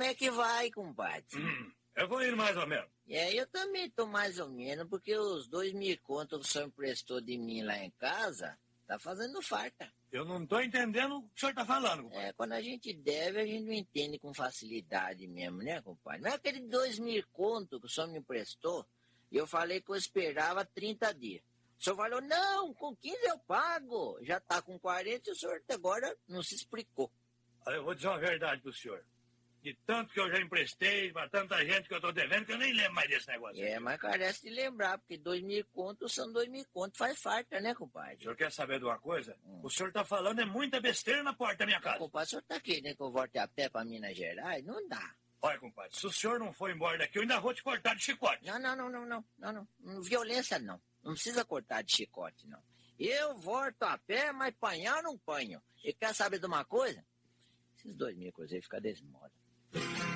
como é que vai, compadre? Eu vou ir mais ou menos. Eu também tô mais ou menos, porque os 2.000 contos que o senhor emprestou de mim lá em casa, tá fazendo farta. Eu não tô entendendo o que o senhor tá falando, compadre. Quando a gente deve, a gente não entende com facilidade mesmo, né, compadre? Não é aquele 2.000 contos que o senhor me emprestou, e eu falei que eu esperava 30 dias. O senhor falou, não, com 15 eu pago. Já tá com 40 e o senhor até agora não se explicou. Olha, eu vou dizer uma verdade pro senhor. De tanto que eu já emprestei pra tanta gente que eu tô devendo, que eu nem lembro mais desse negócio. Mas carece de lembrar, porque 2.000 contos são 2.000 contos, faz farta, né, compadre? O senhor quer saber de uma coisa? O senhor tá falando é muita besteira na porta da minha casa. Compadre, o senhor tá querendo que eu volte a pé pra Minas Gerais? Não dá. Olha, compadre, se o senhor não for embora daqui, eu ainda vou te cortar de chicote. Não. Violência não. Não precisa cortar de chicote, não. Eu volto a pé, mas panhar não panho. E quer saber de uma coisa? Esses 2.000 cruzeiros ficam desse modo.